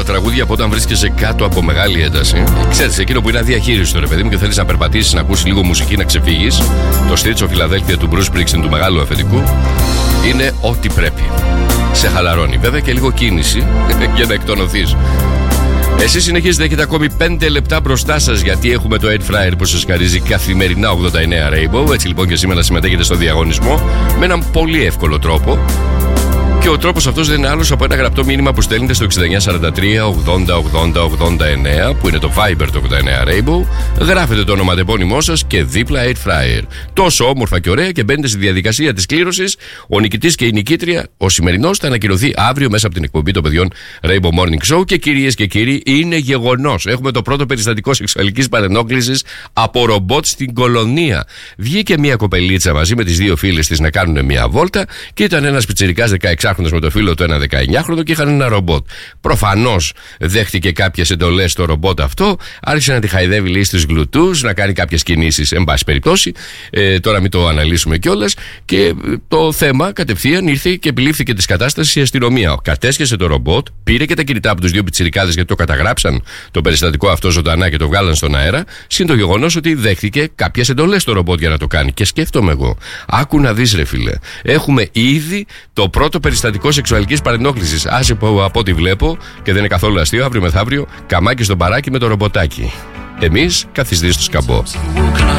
τραγούδια από όταν βρίσκεσαι κάτω από μεγάλη ένταση. Ξέρεις, εκείνο που είναι αδιαχείριστο, ρε παιδί μου, και θέλεις να περπατήσεις, να ακούσεις λίγο μουσική, να ξεφύγεις. Το Streets of Philadelphia του Bruce Springsteen, του μεγάλου αφεντικού, είναι ό,τι πρέπει. Σε χαλαρώνει. Βέβαια και λίγο κίνηση για να εκτονωθείς. Εσείς συνεχίζετε, έχετε ακόμη 5 λεπτά μπροστά σας, γιατί έχουμε το Air Fryer που σας χαρίζει καθημερινά 89 Rainbow. Έτσι λοιπόν και σήμερα συμμετέχετε στο διαγωνισμό με έναν πολύ εύκολο τρόπο. Και ο τρόπος αυτός δεν είναι άλλος από ένα γραπτό μήνυμα που στέλνετε στο 6943 80 80 89, που είναι το Viber του 89 Rainbow. Γράφετε το ονοματεπώνυμό σας και δίπλα Air Fryer. Τόσο όμορφα και ωραία, και μπαίνετε στη διαδικασία της κλήρωσης. Ο νικητής και η νικήτρια, ο σημερινός, θα ανακοινωθεί αύριο μέσα από την εκπομπή των παιδιών Rainbow Morning Show. Και κυρίες και κύριοι, είναι γεγονός. Έχουμε το πρώτο περιστατικό σεξουαλικής παρενόχλησης από ρομπότ στην Κολονία. Βγήκε μια κοπελίτσα μαζί με τις δύο φίλες της να κάνουν μια βόλτα και ήταν ένας πιτσιρικάς 16 με το φίλο του ένα 19χρονο και είχαν ένα ρομπότ. Προφανώς δέχτηκε κάποιες εντολές στο ρομπότ αυτό, άρχισε να τη χαϊδεύει, λέει, στους γλουτούς, να κάνει κάποιες κινήσεις, εν πάση περιπτώσει. Τώρα μην το αναλύσουμε κιόλας. Και το θέμα κατευθείαν ήρθε και επιλήφθηκε της κατάστασης η αστυνομία. Κατέσχεσε το ρομπότ, πήρε και τα κινητά από τους δύο πιτσιρικάδες, γιατί το καταγράψαν το περιστατικό αυτό ζωντανά και το βγάλαν στον αέρα. Συν το γεγονός ότι δέχτηκε κάποιες εντολές στο ρομπότ για να το κάνει. Και σκέφτομαι εγώ, άκου να δεις, ρε φίλε, έχουμε ήδη το πρώτο περιστατικό σεξουαλικής παρενόχλησης. Άσε που από ό,τι βλέπω, και δεν είναι καθόλου αστείο, αύριο μεθαύριο καμάκι στο μπαράκι με το ρομποτάκι. Εμείς καθιστή στο σκαμπό.